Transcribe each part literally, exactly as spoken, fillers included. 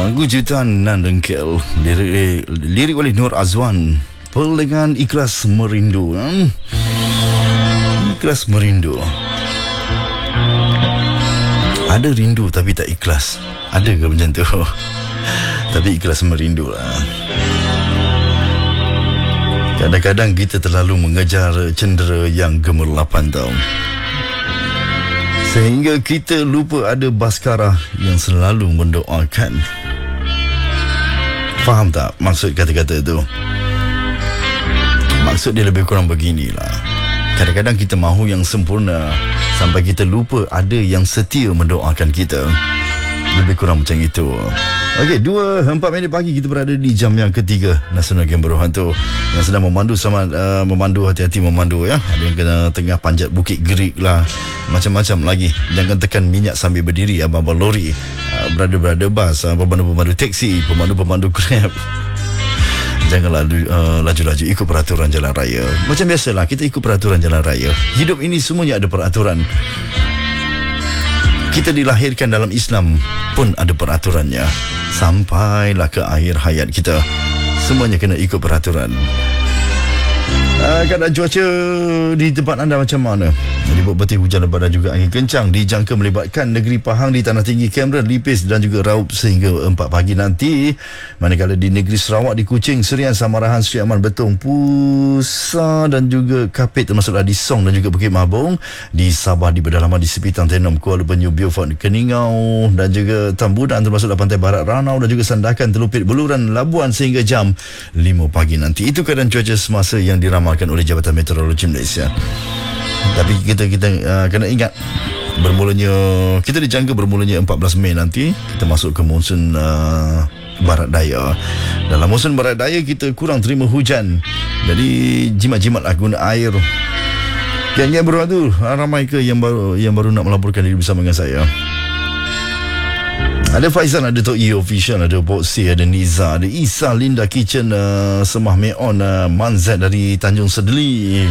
Lagu jutaan Nan Dengkel, lirik, lirik oleh Nur Azwan, Perlengan Ikhlas Merindu. hmm? Ikhlas merindu. Ada rindu tapi tak ikhlas. Ada ke macam tu? Tapi ikhlas merindu lah. Kadang-kadang kita terlalu mengejar cendera yang gemerlapan tau, sehingga kita lupa ada Baskara yang selalu mendoakan. Faham tak maksud kata-kata itu? Maksud dia lebih kurang beginilah. Kadang-kadang kita mahu yang sempurna sampai kita lupa ada yang setia mendoakan kita. Lebih kurang macam itu. Okey, dua empat minit pagi kita berada di jam yang ketiga Nasional Game Berhad tu, yang sedang memandu sama uh, memandu, hati-hati memandu ya. Ada yang kena tengah panjat Bukit Gerik lah, macam-macam lagi. Jangan tekan minyak sambil berdiri, abang-abang lori, uh, berada-berada bas, uh, pemandu-pemandu teksi, pemandu-pemandu Grab. Janganlah uh, laju-laju ikut peraturan jalan raya. Macam biasalah, kita ikut peraturan jalan raya. Hidup ini semuanya ada peraturan. Kita dilahirkan dalam Islam pun ada peraturannya. Sampailah ke akhir hayat kita, semuanya kena ikut peraturan. Uh, keadaan cuaca di tempat anda macam mana? Ribut bertih hujan lebat dan juga angin kencang dijangka melibatkan negeri Pahang di Tanah Tinggi, Cameron, Lipis dan juga Raup sehingga empat pagi nanti. Manakala di negeri Sarawak, di Kuching, Serian, Samarahan, Sri Aman, Betong, Pusa dan juga Kapit, termasuklah di Song dan juga Bukit Mabung. Di Sabah, di Pedalaman, di Sepitang, Tenom, Kuala Penyu, Beaufort, Keningau dan juga Tambunan, termasuklah Pantai Barat, Ranau dan juga Sandakan, Telupit, Beluran, Labuan sehingga jam lima pagi nanti. Itu keadaan cuaca semasa yang diramalkan oleh Jabatan Meteorologi Malaysia. Tapi kita kita uh, kena ingat, bermulanya kita dijangka bermulanya empat belas Mei nanti kita masuk ke monsun uh, barat daya. Dalam monsun barat daya kita kurang terima hujan, jadi jimat-jimatlah guna air. Yang baru tu ramai ke yang baru yang baru nak melaporkan diri bersama dengan saya? Ada Faizan, ada Tok E Official, ada Boxy, ada Niza, ada Isa, Linda Kitchen, uh, Semah Meon, uh, Manzat dari Tanjung Sedeli.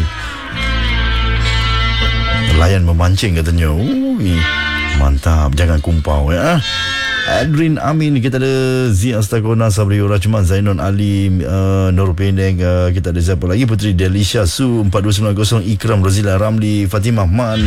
Layan memancing katanya. Ui, mantap, jangan kumpau ya. Adrin Amin, kita ada Zia Astakona, Sabri Rachman, Zainon Ali, uh, Nur Pendeng, uh, kita ada siapa lagi? Putri Delisha Su, empat dua sembilan kosong, Ikram, Rozila Ramli, Fatimah Man,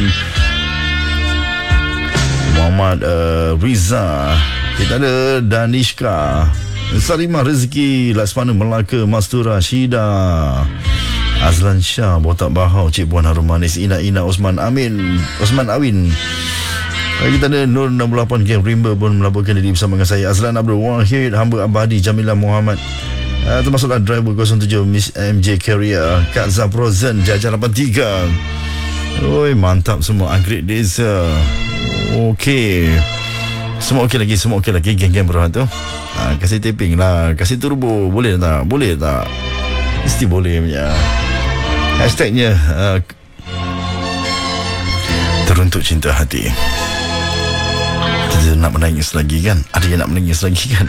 Muhammad uh, Riza, kita ada Danishka, Salimah Rezeki, Laksmana Melaka, Mastura Syida, Azlan Shah, Botak Bahau, Cik Puan Harum Manis, Ina Ina, Osman Amin, Osman Awin. Kita ada Nur enam puluh lapan Game Rimba pun melaporkan diri bersama dengan saya. Azlan Abdul Wahid, Hamba Abadi, Jamilah Muhammad, uh, termasuklah driver kosong tujuh Miss M J Carrier, Kak Zaprozen, Jajar lapan tiga. Oi, mantap semua. Angkrit Desa. Okey, semua okey lagi, semua okey lagi geng-geng Berhad tu. Ha, kasih taping lah, kasih turbo, boleh tak? Boleh tak? Mesti boleh punya. Hashtagnya uh, teruntuk cinta hati. Kita nak menangis lagi kan? Ada yang nak menangis lagi kan?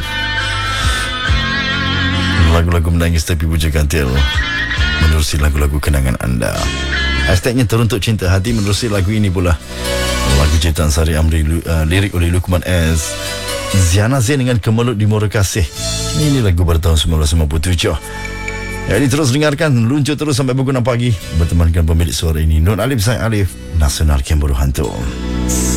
Lagu-lagu menangis tapi puja kantil menerusi lagu-lagu kenangan anda. Hashtagnya teruntuk cinta hati menerusi lagu ini pula. Lagu ciptaan Sari Amri, uh, lirik oleh Lukman S. Ziana Zain dengan Kemelut di Muara Kasih. Ini lagu pada tahun sembilan belas sembilan puluh tujuh. Jadi terus dengarkan, luncur terus sampai pukul enam pagi bertemankan pemilik suara ini, Nur Alif Said Alif, Nasional Game Berhad.